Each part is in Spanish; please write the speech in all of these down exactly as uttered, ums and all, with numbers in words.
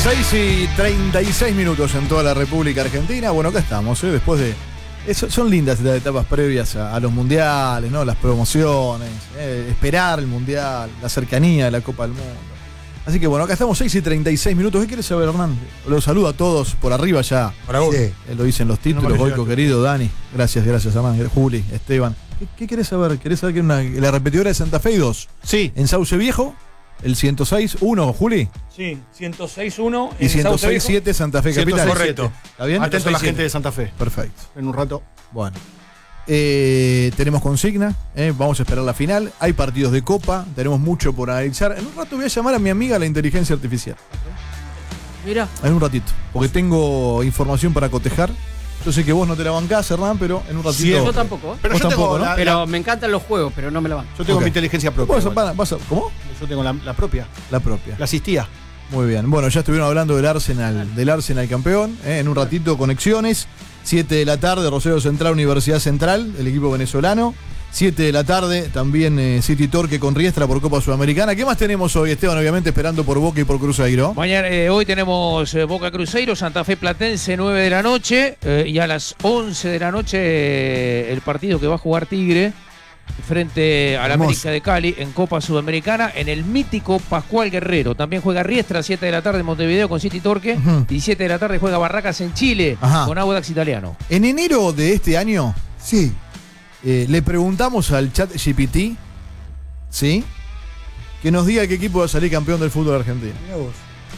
seis y treinta y seis minutos en toda la República Argentina. Bueno, acá estamos, ¿eh? Después de... Eso, son lindas las etapas previas a, a los mundiales, ¿no? Las promociones, ¿eh? Esperar el mundial, la cercanía de la Copa del Mundo. Así que bueno, acá estamos seis y treinta y seis minutos. ¿Qué quieres saber, Hernán? Los saludo a todos por arriba ya. Para vos. Sí. Eh, lo dicen los títulos, no Goico querido, Dani. Gracias, gracias, Amán, Juli, Esteban. ¿Qué, qué querés saber? ¿Querés saber que una, la repetidora de Santa Fe dos? Sí. En Sauce Viejo, el ciento seis uno, Juli. Sí, ciento seis uno. Y ciento seis siete Santa Fe Capital. Correcto. ¿Está bien? Atento a la gente de Santa Fe. Perfecto. En un rato. Bueno. Eh, tenemos consigna, eh, vamos a esperar la final. Hay partidos de Copa, tenemos mucho por analizar. En un rato voy a llamar a mi amiga la inteligencia artificial. Mira. En un ratito, porque tengo información para cotejar. Yo sé que vos no te la bancás, Hernán, pero en un ratito. Sí, yo tampoco, ¿eh? Pero vos yo tampoco, tengo ¿no? la, Pero la, me encantan los juegos, pero no me la van. yo tengo Ok. mi inteligencia propia. Vos, igual. vas a- ¿Cómo? Yo tengo la, la propia. La propia. La asistía. Muy bien. Bueno, ya estuvieron hablando del Arsenal, del Arsenal campeón. eh, En un ratito, conexiones. siete de la tarde, Rosario Central, Universidad Central, el equipo venezolano. siete de la tarde, también eh, City Torque con Riestra por Copa Sudamericana. ¿Qué más tenemos hoy, Esteban? Obviamente esperando por Boca y por Cruzeiro. Mañana, eh, hoy tenemos eh, Boca Cruzeiro, Santa Fe Platense, nueve de la noche. Eh, y a las once de la noche eh, el partido que va a jugar Tigre frente a la Hermoso. América de Cali en Copa Sudamericana en el mítico Pascual Guerrero. También juega Riestra, siete de la tarde en Montevideo con City Torque. Ujú. Y siete de la tarde juega Barracas en Chile Ajá. con Audax Italiano. En enero de este año, Sí. eh, le preguntamos al chat G P T, ¿sí? Que nos diga qué equipo va a salir campeón del fútbol argentino. Mirá vos.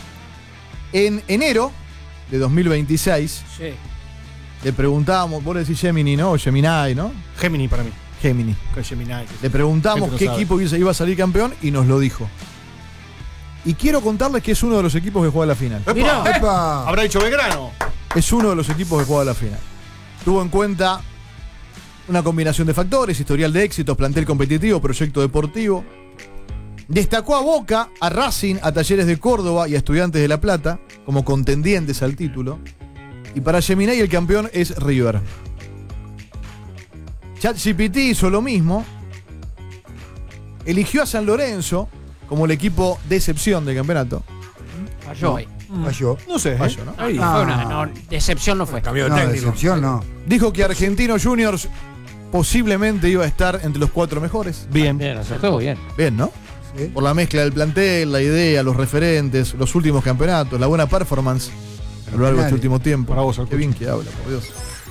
En enero de dos mil veintiséis, Sí. le preguntábamos, vos le decís Gemini, ¿no? O Gemini, ¿no? Gemini para mí. Gemini. Con Gemini. Le preguntamos Gente qué lo sabe. equipo iba a salir campeón y nos lo dijo. Y quiero contarles que es uno de los equipos que juega la final. Mirá. ¡Epa! ¡Epa! Habrá dicho Belgrano. Es uno de los equipos que juega la final. Tuvo en cuenta una combinación de factores, historial de éxitos, plantel competitivo, proyecto deportivo. Destacó a Boca, a Racing, a Talleres de Córdoba y a Estudiantes de La Plata como contendientes al título. Y para Gemini el campeón es River. ChatGPT hizo lo mismo. Eligió a San Lorenzo como el equipo de excepción del campeonato. Falló ahí. Falló. No sé. ¿eh? Fallo, ¿no? No, Ah. fue una, no, decepción no fue. Cambio de No, técnico. decepción no. Dijo que Argentinos Juniors posiblemente iba a estar entre los cuatro mejores. Bien. Bien, acertó, bien. Bien, ¿no? Sí. Por la mezcla del plantel, la idea, los referentes, los últimos campeonatos, la buena performance a lo largo de este último tiempo. Para vos, Qué Alcucho. bien que habla, por Dios.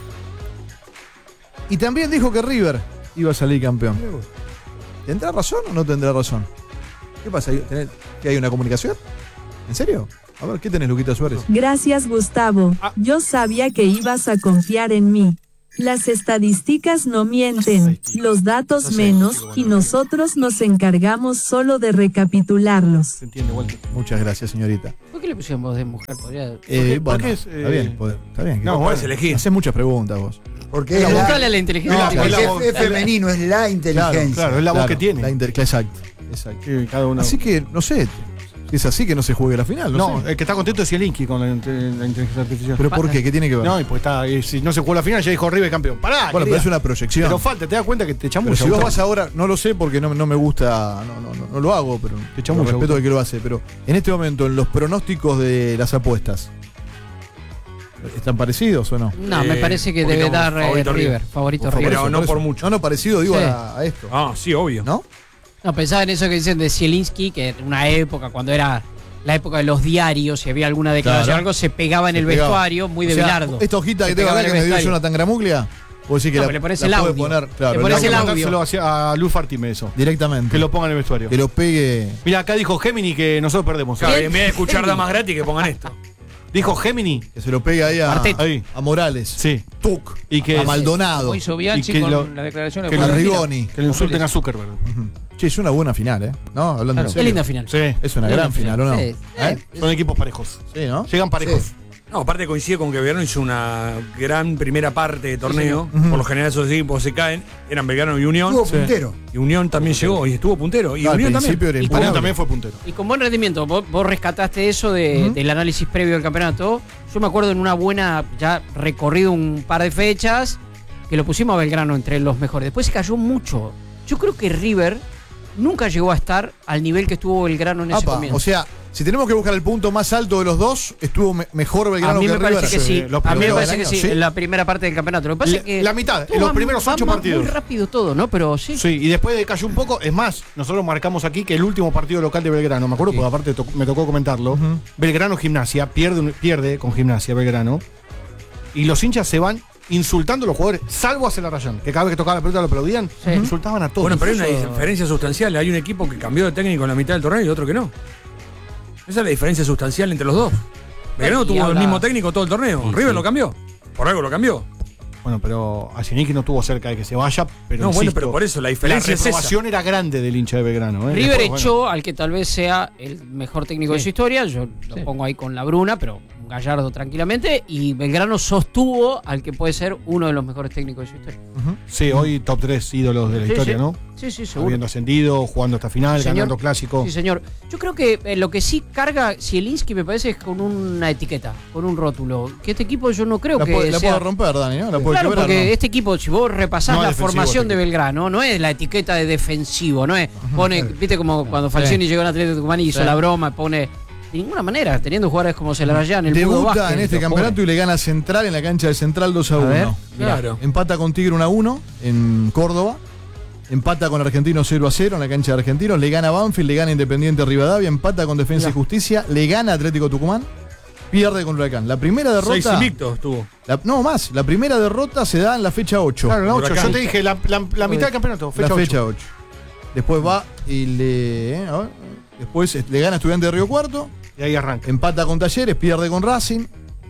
Y también dijo que River iba a salir campeón. Mirá vos. ¿Tendrá razón o no tendrá razón? ¿Qué pasa? ¿Tenés- ¿Que hay una comunicación? ¿En serio? A ver, ¿qué tenés, Luquita Suárez? Gracias, Gustavo. Ah. Yo sabía que ibas a confiar en mí. Las estadísticas no mienten, los datos menos, y nosotros nos encargamos solo de recapitularlos. Se entiende, Walter. Muchas gracias, señorita. ¿Por qué le pusieron voz de mujer? Podría... Eh, qué- bueno, por qué es, está eh, bien, poder- está bien. no, Puedes elegir. Haces muchas preguntas vos. Porque es la, Preguntale a la no, inteligencia. la- porque la es, voz- es femenino, es la inteligencia. Claro, es la voz Claro, que tiene. la inter- exacto, exacto. Sí, cada uno. Así que, no sé, si es así que no se juegue la final, no, No, sé. el que está contento es Zielinski con la, inte- la inteligencia artificial. ¿Pero por qué? ¿Qué tiene que ver? no, y pues está, y si no se jugó la final, ya dijo River campeón. Pará, bueno, pero querida. es una proyección. Pero falta, te das cuenta que te Pero chamulla. si vos Gustavo. vas ahora, no lo sé porque no, no me gusta, no, no, no, no lo hago, pero Te chamulla, respeto Gustavo. de que lo hace. Pero en este momento, en los pronósticos de las apuestas, ¿están parecidos o no? No, me Eh, parece que poquito debe dar eh, favorito River. River. Favorito Por River. Pero eso, no por por eso. mucho. No, no, parecido, digo, Sí. a, a esto. Ah, sí, obvio. ¿No? No, pensaba en eso que dicen de Zielinski, que en una época, cuando era la época de los diarios, si había alguna declaración Claro. algo, se pegaba en Se el pegaba. vestuario, muy de O sea, Bilardo. Esta hojita Se que tengo pegaba acá en que el me dio vestuario. Jonathan Gramuglia, vos decís que No, la, pero le pones la el puede audio. poner, claro, Le pero pones la- el audio. Mandárselo hacia- a Luz Fartime eso. directamente. Que lo ponga en el vestuario. Que lo pegue. Mira, acá dijo Gemini que nosotros perdemos. Claro, y en vez de escuchar damas gratis, que pongan esto. Dijo Gemini. Que se lo pegue ahí a, Arteta. Ahí. a Morales. Sí. Tuc. Y que, a Maldonado. Como hizo Bianchi Y que con lo- la declaración de que a lo- Argentina. Rigoni. que le insulten a Zuckerberg. Ujú. Che, es una buena final, ¿eh? ¿No? Hablando Claro. en Qué serio. linda final. Sí. Es una Linda gran final, ¿o no? Sí. ¿Eh? Sí. Son equipos parejos. Sí, ¿no? Llegan parejos. Sí. No, aparte coincide con que Belgrano hizo una gran primera parte de torneo. señor. Por lo general esos equipos se caen. Eran Belgrano y Unión. Estuvo Sí. puntero. Y Unión también llegó y estuvo puntero. Y No, al Unión principio también. era Y Unión imparable. también fue puntero. Y con buen rendimiento, vos, vos rescataste eso de- Ujú. del análisis previo del campeonato. Yo me acuerdo en una buena, ya recorrido un par de fechas, que lo pusimos a Belgrano entre los mejores. Después se cayó mucho. Yo creo que River nunca llegó a estar al nivel que estuvo Belgrano en ese Apa, comienzo. o sea, si tenemos que buscar el punto más alto de los dos, estuvo me- mejor a Belgrano mí que me parece River. que sí. los A mí me primeros parece del que año, sí, ¿sí? en la primera parte del campeonato. Lo que pasa La- es que la mitad, en todo los va- primeros va ocho más- partidos. Muy rápido todo, ¿no? Pero sí. Sí, y después decayó un poco. Es más, nosotros marcamos aquí que el último partido local de Belgrano, me acuerdo, Sí. porque aparte to- me tocó comentarlo. Ujú. Belgrano Gimnasia, pierde, un- pierde con Gimnasia Belgrano. Y los hinchas se van insultando a los jugadores, salvo a Celarayán, que cada vez que tocaba la pelota lo aplaudían, Sí. insultaban a todos. Bueno, pero hay una Eso- diferencia sustancial. Hay un equipo que cambió de técnico en la mitad del torneo y otro que no. Esa es la diferencia sustancial entre los dos. Belgrano Y tuvo habla- el mismo técnico todo el torneo. Sí, River sí. lo cambió. Por algo lo cambió. Bueno, pero Asiniki no estuvo cerca de que se vaya, pero No, bueno, insisto, pero por eso la la diferencia es esa. reprobación era grande del hincha de Belgrano. ¿eh? River Después, echó bueno, al que tal vez sea el mejor técnico de Sí. su historia, yo lo Sí. pongo ahí con la Bruna, pero un Gallardo tranquilamente, y Belgrano sostuvo al que puede ser uno de los mejores técnicos de su historia. sí, hoy top tres ídolos de la Sí, historia, sí. ¿no? Sí, sí, seguro. Habiendo ascendido, jugando hasta final, Sí, señor. ganando clásico. Sí, señor. Yo creo que eh, lo que sí carga Zielinski me parece es con una etiqueta, con un rótulo. Que este equipo yo no creo La, que puede, la sea... puede romper, Dani, ¿no? La puede Claro, quebrar, porque ¿no? este equipo, si vos repasás No es la defensivo formación este de equipo. Belgrano, no es la etiqueta de defensivo, no es, pone, viste como cuando Falcioni llegó al Atlético de Tucumán y hizo Sí. la broma, pone, de ninguna manera, teniendo jugadores como Celarayán, el Mudo Debuta Vázquez, en este los campeonato jóvenes. y le gana a Central en la cancha de Central dos a A ver, uno. mirá. Claro. Empata con Tigre uno a uno en Córdoba. Empata con Argentinos cero a cero en la cancha de Argentinos. Le gana a Banfield, le gana a Independiente Rivadavia. Empata con Defensa y Justicia. Le gana a Atlético Tucumán. Pierde con Huracán. La primera Seis derrota. invictos tuvo. la- no, más. La primera derrota se da en la fecha ocho. Claro, la ocho. Huracán. Yo te dije, la, la- la mitad del campeonato, fecha la ocho. fecha ocho. Después va y le. eh, a ver, después eh, le gana a Estudiante de Río Cuarto. Y ahí arranca. Empata con Talleres. Pierde con Racing.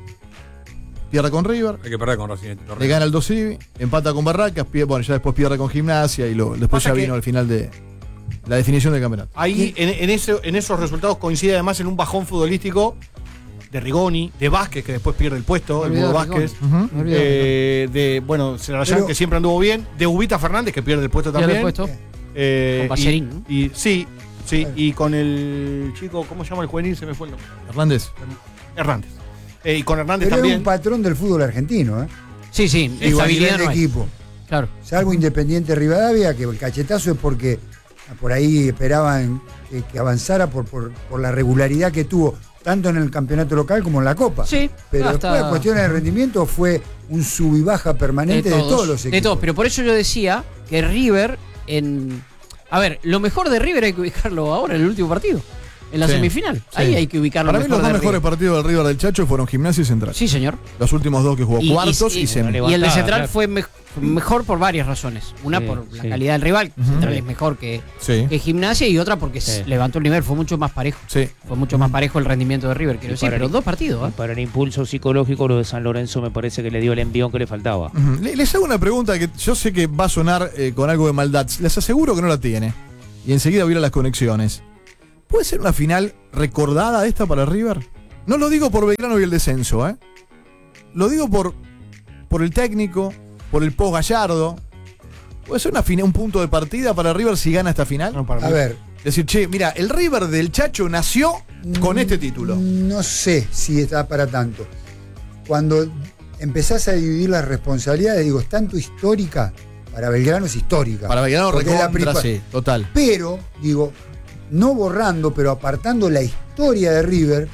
Pierde con River. Hay que perder con Racing. este torneo. Le gana el dos Civi, empata con Barracas, pie- bueno, ya después pierde con Gimnasia y lo, después Pasa ya que- vino al final de la definición del campeonato. Ahí en, en ese- en esos resultados coincide además en un bajón futbolístico de Rigoni, de Vázquez, que después pierde el puesto, el Me olvidé Mudo de Vázquez. Ujú. Me olvidé. Eh, de, bueno, Celarayán, Pero- que siempre anduvo bien. De Ubita Fernández, que pierde el puesto Pierde también. el puesto. Eh, Con Pacerín, ¿no? y, y- sí, sí, y con el chico, ¿cómo se llama el juvenil? Se me fue el nombre. Hernández. Hernández. Eh, y con Hernández Pero es también. un patrón del fútbol argentino, ¿eh? Sí, sí, Igual estabilidad nivel no de hay. equipo. Claro. Salvo Independiente Rivadavia, que el cachetazo es porque por ahí esperaban que, que avanzara por, por, por la regularidad que tuvo, tanto en el campeonato local como en la Copa. Sí, Pero hasta- después, cuestiones de rendimiento, fue un sub y baja permanente de todos, los equipos. De todos, pero por eso yo decía que River en... A ver, lo mejor de River hay que ubicarlo ahora en el último partido, en la Sí, semifinal. sí. Ahí hay que ubicarlo Para mí los mejor dos de mejores River. partidos del River del Chacho fueron Gimnasia y Central. Sí, señor. Los últimos dos que jugó, Y- y- cuartos y, y- semi. Vale. Y el de Levantada, Central claro. fue me- mejor por varias razones. Una Sí, por la sí. calidad del rival, Ujú. Central es mejor que, Sí, que Gimnasia, y otra porque Sí. levantó el nivel, fue mucho más parejo. sí. Fue mucho más parejo el rendimiento de River, quiero Y decir, para pero el- dos partidos, Y ¿eh? para el impulso psicológico, lo de San Lorenzo me parece que le dio el envión que le faltaba. Ujú. Le- Les hago una pregunta que yo sé que va a sonar eh, con algo de maldad. Les aseguro que no la tiene. Y enseguida voy a ir a las conexiones. ¿Puede ser una final recordada esta para River? No lo digo por Belgrano y el descenso, ¿eh? Lo digo por, por el técnico, por el post Gallardo. ¿Puede ser una fina- un punto de partida para River si gana esta final? No, para A mí. ver, Decir, che, mira, el River del Chacho nació con este título. no sé si está para tanto. Cuando empezás a dividir las responsabilidades, digo, es tanto histórica, para Belgrano es histórica. Para Belgrano Porque es la recontra, principal. sí, total. Pero, digo, no borrando, pero apartando la historia de River,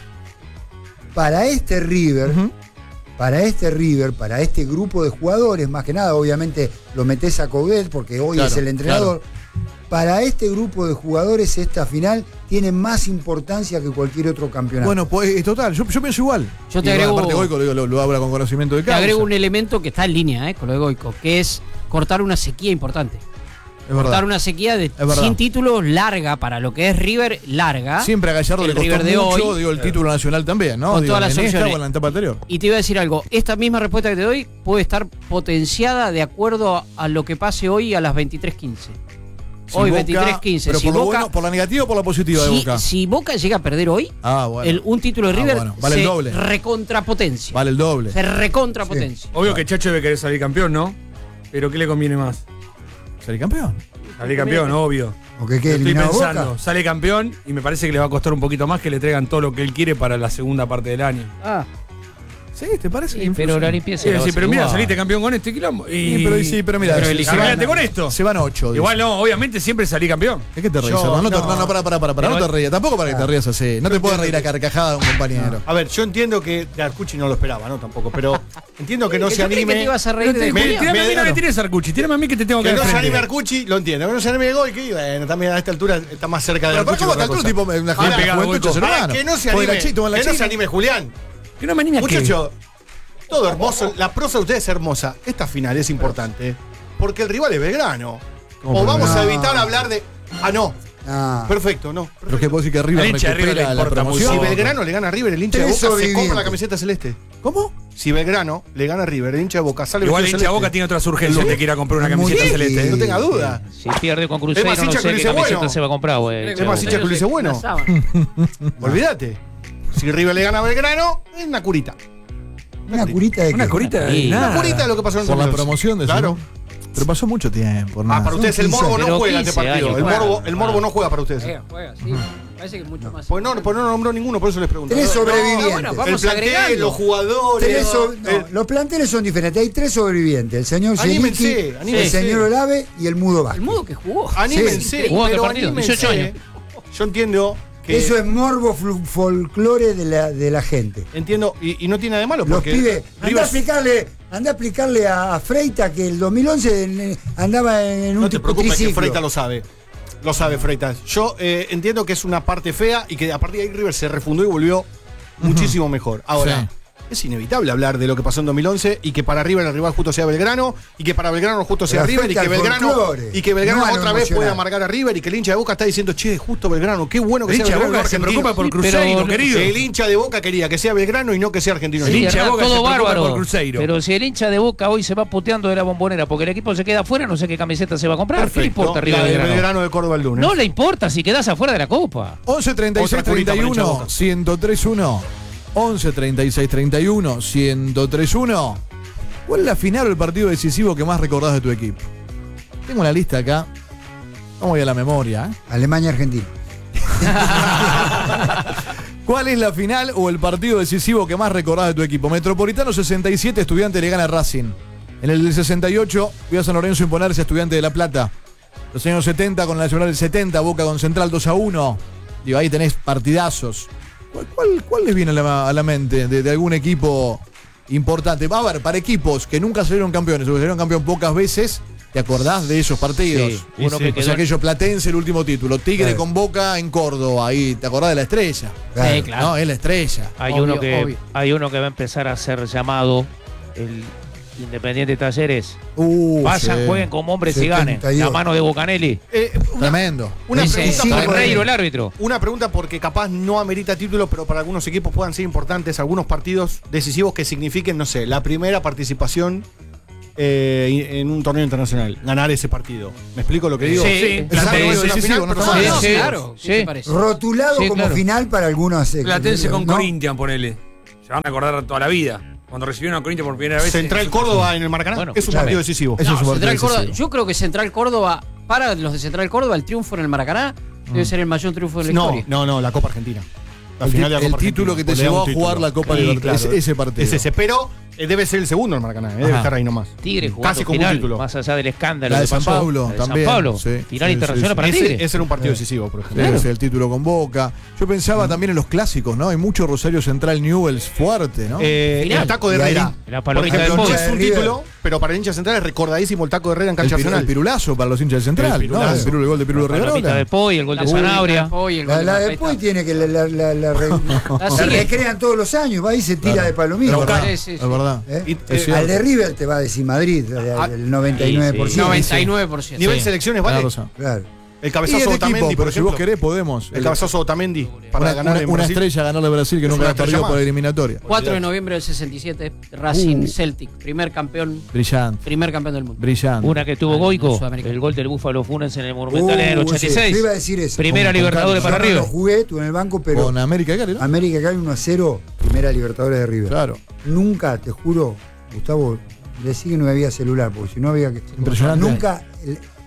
para este River, Ujú. para este River, para este grupo de jugadores, más que nada, obviamente lo metés a Coudet porque hoy Claro, es el entrenador. Para este grupo de jugadores, esta final tiene más importancia que cualquier otro campeonato. Bueno, pues eh, total, yo, yo pienso igual. Yo te Y, agrego- aparte, Goico lo, digo, lo, lo habla con conocimiento de Te causa. agrego un elemento que está en línea eh, con lo de Goico, que es cortar una sequía importante. Es verdad. Cortar una sequía de verdad. sin títulos larga para lo que es River, larga. Siempre a Gallardo El le costó River de mucho, hoy, digo, el título nacional también, ¿no? Con Digo, todas las en esta opciones. o en la etapa anterior. Y te iba a decir algo, esta misma respuesta que te doy puede estar potenciada de acuerdo a, a lo que pase hoy a las veintitrés quince. Si Hoy Boca- veintitrés quince. Pero Si por, lo Boca, bueno, ¿por la negativa o por la positiva de si, Boca? si Boca llega a perder hoy, Ah, bueno. el, un título de Ah, River bueno, vale el se doble. recontrapotencia. Vale el doble. Se recontrapotencia. Obvio que Chacho debe querer salir campeón, ¿no? Pero ¿qué le conviene más? Ser campeón. Salir campeón, obvio. o que quede Estoy eliminado pensando, Boca. sale campeón y me parece que le va a costar un poquito más que le traigan todo lo que él quiere para la segunda parte del año. Ah, ¿Sí? ¿Te parece? Sí, pero la limpieza. Sí, la va a sí, hacer pero mira, igual. saliste campeón con este quilombo. Y, Sí, pero, sí, pero mira, pero se- elige- se van- quédate con esto. Se van ocho. Igual no, obviamente siempre salí campeón. ¿Es que te reís, Yo- hermano? No, te- no. no, no, para, para, para, para, no Pero- te rías. Tampoco para que te rías así. No te puedes reír a carcajada de un compañero. A ver, yo entiendo que de Arcucci no lo esperaba, ¿no? Tampoco, pero entiendo que no Que se yo creí anime. que te ibas a reír de Me- Julián. Tírame a mí, no me- me tires a Arcucci, tírame a mí que te tengo que Que no se defender. anime Arcucci, lo entiendo. Que no se anime de gol, que bueno, también a esta altura está más cerca de Pero ¿para Arcucci. cómo que está otra el tipo? cosa. Una Ahora, juventud, Goico. hecho ser Ahora, humano. que no se Fue la anime, chi- toma la que no se China. anime Julián. Que no me anime a qué. Muchacho, todo hermoso. La prosa de ustedes es hermosa. Esta final es importante porque el rival es Belgrano. O vamos a No. evitar hablar de. Ah, no. Ah, Perfecto, no. Pero que puedo decir que River Al hincha de River recupera le la importa muy promoción. Si poco. Belgrano le gana a River, el hincha de Tres Boca se compra sobrevivientes. la camiseta celeste. ¿Cómo? Si Belgrano le gana a River, el hincha de Boca sale Igual el vestido hincha de celeste. Boca tiene otras urgencias de que ir a comprar una Muy camiseta bien. celeste. No tenga duda. Si pierde con Cruzeiro, Es más no hincha sé que qué dice, camiseta bueno. se va a comprar, güey. Es más hincha que lo dice bueno. Una sábana. Olvídate. Si River le gana a Belgrano, es una curita. una curita de Una qué? curita de Sí. Una nada. curita de lo que pasó en el Por la dos mil once. promoción de Claro. Pero pasó mucho tiempo. nada. Ah, para ustedes el morbo no Pero juega este quince partido. años. El morbo, el Juega. morbo no juega para ustedes. Juega, juega, sí. Parece que mucho más. Pues no, pues no nombró ninguno, por eso les pregunto. Tres No, sobrevivientes. bueno, El vamos plantel, agregando. los jugadores. Tres so- no, el- los planteles son diferentes. Hay tres sobrevivientes: el señor Anímense, Zielinski, el anímense. señor Olave y el Mudo El Vázquez. mudo que jugó. Anímense, Jugó aquel pero partido, anímense. dieciocho años. Yo entiendo que. Eso es morbo flu- folclore de la, de la gente. Entiendo, y, y no tiene nada de malo Los porque. pibes, anda a River- explicarle, anda a explicarle a, a Freita que el dos mil once en- andaba en un No te preocupes que triciclo. Freitas lo sabe. Lo sabe Freitas. Yo eh, entiendo que es una parte fea y que a partir de ahí River se refundó y volvió muchísimo mejor. Ahora, Sí. es inevitable hablar de lo que pasó en dos mil once y que para River el rival justo sea Belgrano y que para Belgrano el justo sea Pero River y afecta que al Belgrano folclore, y que Belgrano no a lo otra vez emocional. pueda amargar a River y que el hincha de Boca está diciendo, che, justo Belgrano, qué bueno que El sea hincha de Belgrano Boca se argentino". preocupa por Sí, Cruzeiro, pero- querido. El hincha de Boca quería que sea Belgrano y no que sea argentino. El Sí, hincha de Hernán, Boca se todo preocupa bárbaro. por Cruzeiro. Pero si el hincha de Boca hoy se va puteando de la bombonera porque el equipo se queda afuera, no sé qué camiseta se va a comprar. ¿Qué le Perfecto. importa arriba La de de Belgrano? Belgrano de Córdoba el lunes. No le importa si quedas afuera de la Copa. once treinta y seis Otra curita treinta y para hincha de uno Boca. ciento tres uno. once treinta y seis treinta y uno ciento tres uno. ¿Cuál es la final o el partido decisivo que más recordás de tu equipo? Tengo una lista acá. Vamos a ir a la memoria. ¿eh? Alemania-Argentina. ¿Cuál es la final o el partido decisivo que más recordás de tu equipo? Metropolitano sesenta y siete, Estudiante le gana a Racing. En el del sesenta y ocho, vio a San Lorenzo imponerse a Estudiante de La Plata. Los años setenta con la Nacional del setenta, Boca con Central dos a uno. Digo, ahí tenés partidazos. ¿Cuál, cuál, cuál les viene a la, a la mente de, de algún equipo importante? Va a ver, para equipos que nunca salieron campeones o que salieron campeón pocas veces, ¿te acordás de esos partidos? Sí, uno que O quedó sea, en- aquello Platense, el último título. Tigre Claro. con Boca en Córdoba. Ahí, ¿te acordás de la estrella? Claro. Sí, claro. No, es la estrella. Hay Obvio, uno que obvio. hay uno que va a empezar a ser llamado el Independiente Talleres. Uh, Vayan, sí. jueguen como hombres y ganen. setenta y dos. La mano de Bocanelli. Eh, una, Tremendo. una Dice, pregunta sí, para- bueno. Ferreiro, el árbitro. Una pregunta porque capaz no amerita título, pero para algunos equipos puedan ser importantes algunos partidos decisivos que signifiquen, no sé, la primera participación eh, en un torneo internacional. Ganar ese partido. ¿Me explico lo que digo? Sí, Es Platense, algo de una decisivo, final, no pero está son- mal. Sí, sí. claro. ¿Qué sí. te parece? Rotulado Sí, como claro. final para algunos. eh, Platense con ¿no? Corinthians, ponele. Se van a acordar toda la vida. Cuando recibieron a Corinthians por primera vez. Central Córdoba en el Maracaná Bueno, es un claro. partido decisivo. Eso No, es un partido Central Córdoba, decisivo. yo creo que Central Córdoba, para los de Central Córdoba, el triunfo en el Maracaná debe ser el mayor triunfo de la No, historia. no, no, la Copa Argentina. La El final ti- de la el Copa título que te Argentina. llevó a Un jugar título. la Copa Sí, Libertadores. claro. Ese partido. Es ese, pero eh, debe ser el segundo en el Maracaná, eh, debe Ajá. estar ahí nomás. Tigre jugando Casi como un final, título. más allá del escándalo La de que San pasó. Pablo La de también, San Pablo. sí. Final Sí, internacional sí, para Ese, Tigre. ese era un partido decisivo, por ejemplo. Debe ser el título con Boca. Yo pensaba también en los clásicos, ¿no? Hay mucho Rosario Central Newell's fuerte, ¿no? Eh, Final. el taco de Y ahí- Herrera. La Por palomita ejemplo, del no Boy. es un River. título, pero para el hincha central es recordadísimo el taco de Herrera en el, cancha piru- nacional. el pirulazo para los hinchas del Central, El ¿no? pirulazo. El, pirulo, el gol de Pirulo La palomita Riverola. de Poi, el gol de La Sanabria. Hoy el gol La, de la Paita. de Puy tiene que la, la, la, la re- la sigue. recrean todos los años, va y se tira Claro. de palomino. Es verdad. Sí, sí, sí. Es verdad. ¿Eh? Y, Es eh, cierto. Al de River te va a decir Madrid, Ah, el noventa y nueve por ciento. noventa y nueve por ciento. nivel Sí. selecciones, Tenés ¿vale? razón. Claro. El Y cabezazo el de equipo, Otamendi, por pero si vos ejemplo. querés podemos. El cabezazo de Otamendi para una, ganar una- en una Brasil. estrella ganarle a Brasil que Es nunca una ha perdido estrella por más. eliminatoria. cuatro de noviembre del sesenta y siete, Racing Uh. Celtic, primer campeón, Brillante, primer campeón del mundo. brillante. Una que tuvo Ah, Goico, Sudamericano. el gol del Búfalo Funes en el Monumental en el Uh, ochenta y ese, seis. yo iba a decir eso. Primera Con- con Libertadores Cali. para Yo no lo River. jugué, estuve en el banco, pero Con América Cali, ¿no? América Cali uno a cero, primera Libertadores de River. Claro. Nunca, te juro, Gustavo, decí que no había celular, porque si no había que. Impresionante. Nunca, el-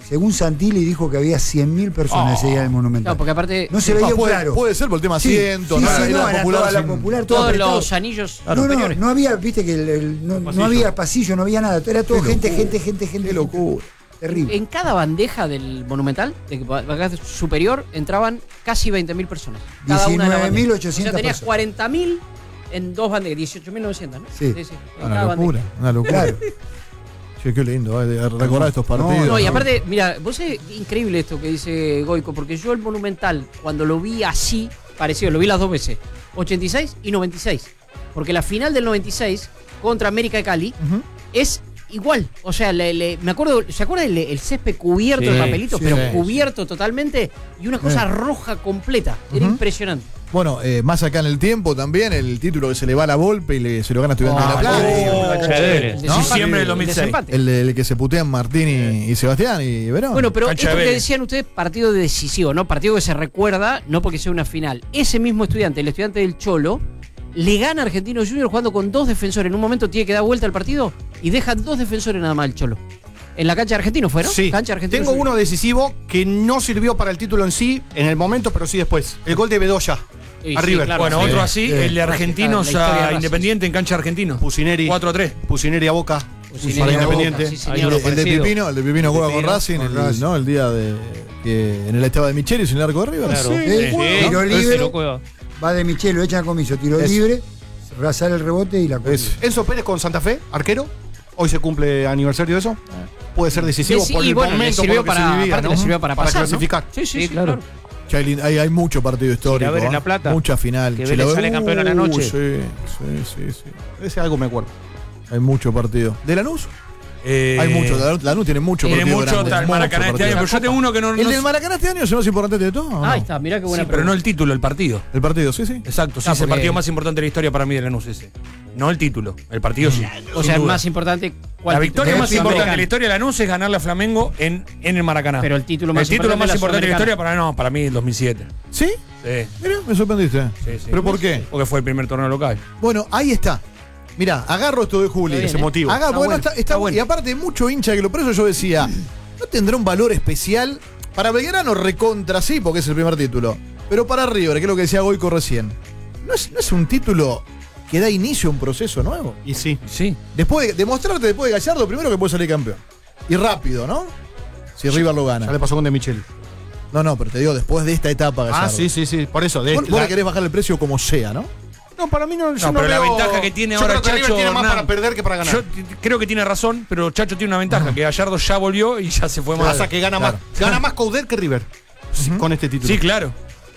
según Santilli dijo que había cien mil personas ese día en el Monumental. No, porque aparte No se Ah, veía puede, claro. puede ser por el tema Sí, asiento, sí, ¿no? sí, Era no, era popular toda la sin- popular, todo todos apretado. los anillos No, no, superiores. no había, viste que el- el- no, no pasillo. había pasillo, no había nada. Era todo Qué gente, locura. gente, gente, gente. Qué locura. Terrible. En cada bandeja del Monumental, de que acá superior, entraban casi veinte mil personas. Cada una de las diecinueve mil bandejas. ochocientas O sea, tenías personas. cuarenta mil en dos bandejas, dieciocho mil novecientos, ¿no? Sí. en Una cada locura, bandeja. una locura. Claro. Che, qué lindo, eh, de recordar estos No, partidos. No, y ¿no? aparte, mira, vos es increíble esto que dice Goico, porque yo el Monumental, cuando lo vi así, parecido, lo vi las dos veces, ochenta y seis y noventa y seis. Porque la final del noventa y seis contra América de Cali Ujú. es igual. O sea, le- le- me acuerdo, ¿se acuerdan el, el césped cubierto Sí, de papelitos, sí, pero sí. cubierto totalmente? Y una cosa Eh. roja completa. Era Ujú. impresionante. Bueno, eh, más acá en el tiempo también, el título que se le va a la Volpe y le- se lo gana Estudiantes de La Plata. Oh, la cancha de Vélez. El ¿No? desempate. Diciembre del El dos mil seis. desempate. El, el que se putean Martín y, y Sebastián y Verón. Bueno, pero Cancha esto de que Vélez. decían ustedes, partido decisivo, ¿no? Partido que se recuerda, no porque sea una final. Ese mismo estudiante, el estudiante del Cholo, le gana a Argentino Junior jugando con dos defensores. En un momento tiene que dar vuelta al partido y deja dos defensores nada más el Cholo. En la cancha de Argentino fue, ¿no? Sí, Cancha de Argentino tengo Junior. uno decisivo que no sirvió para el título en sí, en el momento, pero sí después. El gol de Bedoya Sí, a sí, River. claro, Bueno, sí. otro así, Sí. el de Argentinos La historia de a Racing. Independiente en cancha Argentino. Pusineri, cuatro a tres. Pusineri a Boca. Pusineri para a Boca, Independiente. sí, señor. Ahí el, lo de- el de parecido. Pipino, el de Pipino juega con Pipino, Racing, con el, Racing. ¿no? El día de que en el estado de Michelis en el arco de River. Claro. Sí, Sí. tiro Sí, libre, lo juega. va de Michelo, echan comiso, tiro Eso. libre, sale el rebote y la cosa. Es- Enzo Pérez con Santa Fe, arquero. Hoy se cumple aniversario de eso. Puede ser decisivo Sí, por y el bueno, le momento sirvió por lo que para- se vivía, aparte ¿no? le sirvió para pasar, ¿no? clasificar. Sí, sí, Sí, sí, claro. claro. que hay, lin- hay, hay mucho partido histórico. Chilaver en ¿eh? La Plata. Mucha final. Que Vélez Chilaver- sale campeón a la Uh, noche. Sí, sí, sí, sí. Ese algo me acuerdo. Hay mucho partido. ¿De Lanús? Eh, Hay mucho. Lanús, Lanús tiene mucho Tiene partido. mucho, grande, tal, mucho Maracaná este partido. año, pero yo tengo uno que no. ¿El no- del Maracaná este año es el más importante de todos? ¿o no? Ahí está, mirá qué buena Sí, pero no pregunta. el título, el partido. El partido, sí, sí. Exacto, sí, Ah, es el porque- partido más importante de la historia para mí de Lanús ese. No el título, el partido sí. O sin sea, duda. más importante. ¿cuál La título? victoria El más importante de la Sudamericano. historia de Lanús es ganarle a Flamengo en, en el Maracaná. Pero el título más el título importante más de la importante de la historia Sudamericana. para no, para mí el dos mil siete. ¿Sí? Sí, Mira, me sorprendiste. sí, sí. ¿Pero por qué? Porque fue el primer torneo local. Bueno, ahí está. Mirá, agarro esto de Juli. Está bien, ese ¿eh? motivo. Está Agarro, bueno, bueno, está, está está bueno. bueno. Y aparte, mucho hincha que lo. Por eso yo decía, ¿no tendrá un valor especial? Para Belgrano, recontra sí, porque es el primer título. Pero para River, que es lo que decía Goico recién. ¿No es, no es un título que da inicio a un proceso nuevo? Y sí. Sí. Después de, demostrarte después de Gallardo, primero que puede salir campeón. Y rápido, ¿no? Si River lo gana. Ya le pasó con De Michel. No, no, pero te digo, después de esta etapa, Gallardo. Ah, sí, sí, sí. Por eso. De, Vos, vos la- le querés bajar el precio como sea, ¿no? No, para mí no. Yo No, pero la veo- ventaja que tiene yo ahora creo que River Chacho tiene más Hernán- para perder que para ganar. Yo t- creo que tiene razón, pero Chacho tiene una ventaja, que Gallardo ya volvió y ya se fue más. Pasa que gana Claro. más. Gana más Coudet que River. Sí, con este título. Sí, claro.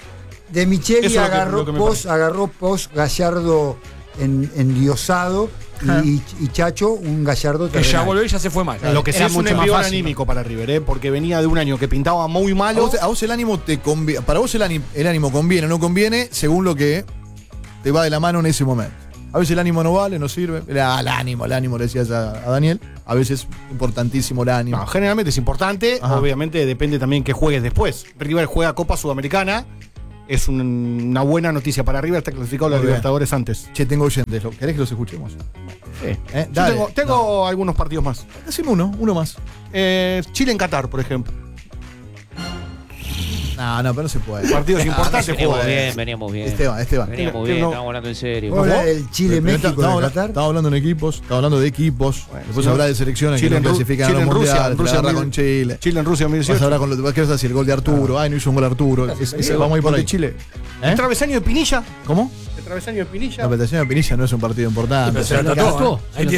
De Micheli Eso es lo que- agarró lo que me pos, parece. agarró pos Gallardo en, endiosado y, y Chacho un Gallardo Que ya terrenal. volvió y ya se fue mal. Lo que sí Era es un mucho más envío fácil, anímico para River, ¿eh? Porque venía de un año que pintaba muy A malo. vos, a vos el ánimo te conviene. Para vos el, ani- el ánimo conviene o no conviene según lo que te va de la mano en ese momento. A veces el ánimo no vale, no sirve. Era el ánimo, el ánimo, le decías a, a Daniel. A veces es importantísimo el ánimo. No, generalmente es importante. Ajá. Obviamente depende también que juegues después. River juega Copa Sudamericana. Es un- una buena noticia para River. Está clasificado a los Muy bien. Libertadores antes. Che, tengo oyentes. ¿lo- ¿Querés que los escuchemos? ¿Eh? Yo Dale. tengo tengo algunos partidos más. No. Decime uno, uno más. Eh, Chile en Qatar, por ejemplo. No, no, pero no se puede. Partidos Ah, importantes. no se Veníamos puede. bien, veníamos bien. Esteban, Esteban. Veníamos Que bien, no- estamos hablando en serio. Habla ¿Vos? del Pero Chile-México estamos, de habla- Qatar. estamos hablando en equipos, estamos hablando de equipos. Después sí, habrá de selecciones Chile que en no Ru- clasifican Chile a en los Rusia, mundiales. Rusia Rusia mil- con Chile. Chile en Rusia dos mil Vas a dieciocho. hablar con lo, ¿qué vas a decir? El gol de Arturo. Ay, no hizo un gol Arturo. Es- es- vamos a ir por Gol de ahí. Chile. ¿Eh? El travesaño de Pinilla. ¿Cómo? El travesaño de Pinilla. La presentación de Pinilla no es un partido importante. Pero se la O sea, tatuó, tatuó. ¿eh? Ahí